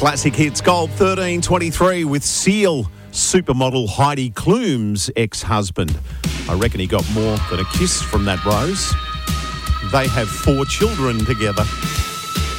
Classic Hits Gold 1323 with Seal supermodel Heidi Klum's ex-husband. I reckon he got more than a kiss from that rose. They have 4 children together.